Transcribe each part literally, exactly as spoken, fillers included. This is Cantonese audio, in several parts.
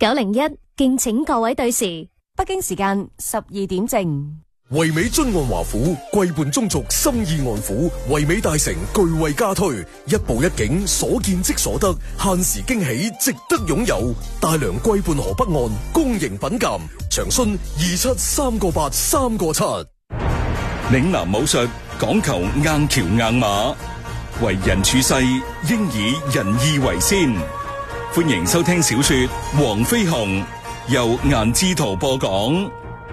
九零一敬請各位對時，北京時間十二點正。 唯美津岸華府，貴伴中族，心意安撫。唯美大城巨惠加推，一步一景，所見即所得，限時驚喜，值得擁有。大良貴伴河北岸，公營品鑒，長詢二七三個八三個七。 嶺南武術講求硬橋硬馬，為人處世應以仁義為先。歡迎收聽小說《黃飛鴻》，由顏志圖播講。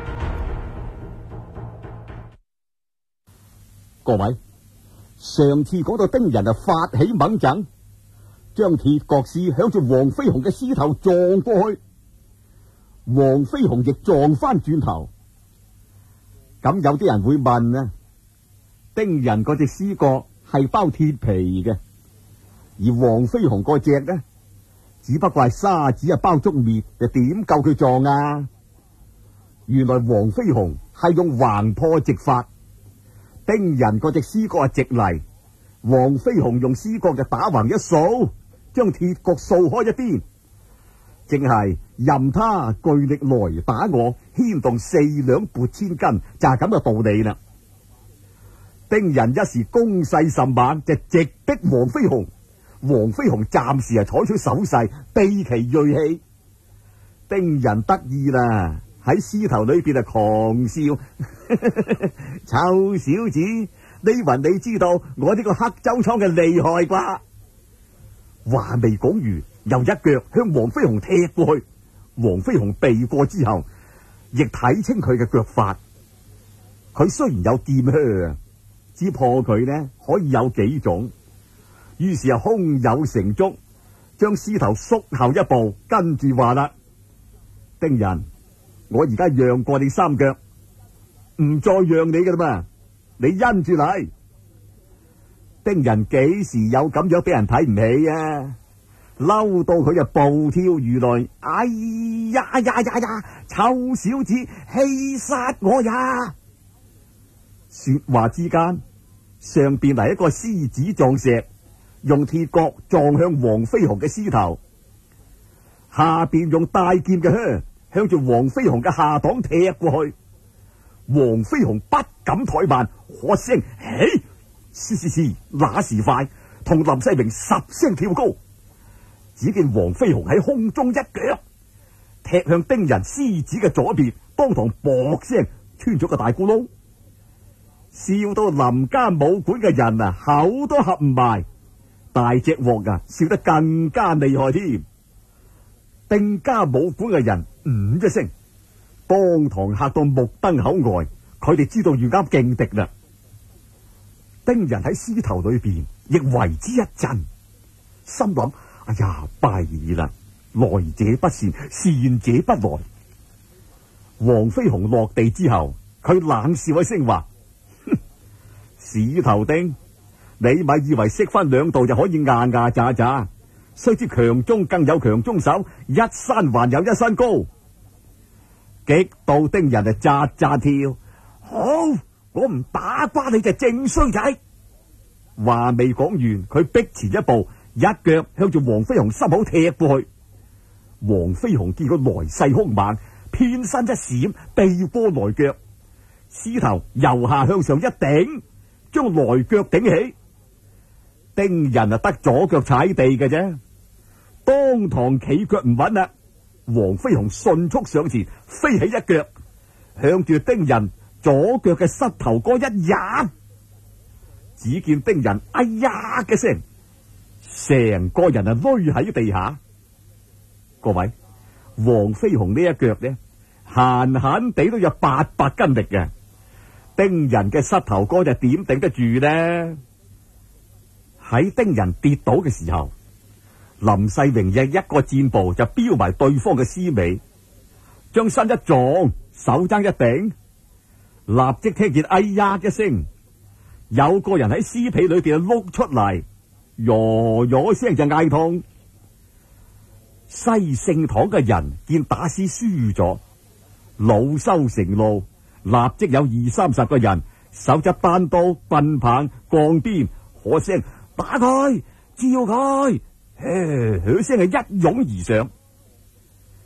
各位，上次講到丁人啊發起猛陣，將鐵國師向住黃飛鴻嘅獅頭撞過去，黃飛鴻亦撞翻轉頭。咁有啲人會問啊，丁人嗰隻獅角係包鐵皮嘅，而黃飛鴻嗰隻呢，只不過係沙子啊包竹篾，就點夠佢撞啊？原來黃飛鴻係用橫破直法。丁人嗰隻獅角係直嚟，黃飛鴻用獅角就打橫一掃，將鐵角掃開一邊，正係任他巨力來打我，牽動四兩撥千斤，就係咁嘅道理啦。丁人一時攻勢甚猛，就直逼黃飛鴻，黃飛鴻暫時係採取手勢避其銳氣，丁人得意啦。喺獅頭裏邊啊狂笑，臭小子，你云你知道我呢個黑周倉嘅厲害啩？話未講完，又一腳向黃飛鴻踢過去。黃飛鴻避過之後，亦睇清佢嘅腳法。佢雖然有劍靴，只破佢呢可以有幾種。於是啊胸有成竹，將獅頭縮後一步，跟住話啦：丁人，我而家讓過你三腳，唔再讓你噶啦嘛，你因住嚟。丁人幾時有咁樣俾人睇唔起啊？嬲到佢就暴跳如雷，哎呀呀呀呀！臭小子，氣殺我呀！說話之間，上邊嚟一個獅子撞石，用鐵角撞向黃飛鴻嘅獅頭，下邊用帶劍嘅靴向住黃飛鴻嘅下檔踢過去，黃飛鴻不敢怠慢，喝聲起，嘶嘶嘶，那時快，同林世榮十聲跳高。只見黃飛鴻喺空中一腳踢向丁人獅子嘅左邊，當堂啵聲穿咗個大咕窿，笑到林家武館嘅人啊口都合唔埋，大隻鑊啊笑得更加厲害添。丁家武館嘅人唔一聲，當堂嚇到目瞪口呆，佢哋知道遇啱勁敵啦。丁人喺獅頭裏邊亦為之一震，心諗：哎呀，弊啦！來者不善，善者不來。黃飛鴻落地之後，佢冷笑一聲話：哼，屎頭丁，你咪以為識翻兩道就可以牙牙咋咋？雖知強中更有強中手，一山還有一山高。激到丁人啊扎扎跳，好，我唔打瓜你就正衰仔。話未講完，佢逼前一步，一腳向住黃飛鴻心口踢過去。黃飛鴻見佢來勢兇猛，偏身一閃，避過來腳，獅頭由下向上一頂，將來腳頂起。丁人啊得左腳踩地嘅啫，當堂企腳唔穩啦。黃飛鴻迅速上前，飛起一腳，向住丁人左腳嘅膝頭哥一壓，只見丁人哎呀嘅聲，成個人啊累喺地下。各位，黃飛鴻呢一腳呢，閒閒地都有八百斤力嘅，丁人嘅膝頭哥就點頂得住呢？喺丁人跌倒嘅時候，林世榮亦一個箭步就飆埋對方嘅獅尾，將身一撞，手踭一頂，立即聽見哎呀一聲，有個人喺獅皮裏邊碌出嚟，喲喲聲就嗌痛。西聖堂嘅人見打獅輸咗，惱羞成怒，立即有二三十個人手執單刀、棍棒、鋼鞭，喝聲打佢，照佢，噓噓聲係一擁而上。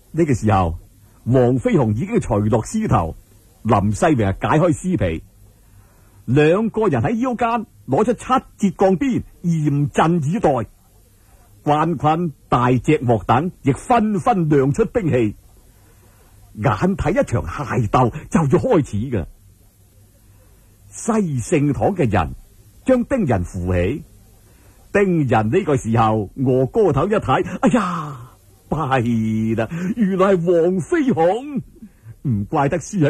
呢個時候，黃飛鴻已經除落獅頭，林世榮啊解開獅皮，兩個人喺腰間攞出七節鋼鞭，嚴陣以待。關坤、大隻莫等亦紛紛亮出兵器，眼睇一場械鬥就要開始噶。西聖堂嘅人將丁人扶起，丁人呢個時候我個頭一睇，哎呀，弊啦，原來係黃飛鴻，唔怪得輸喺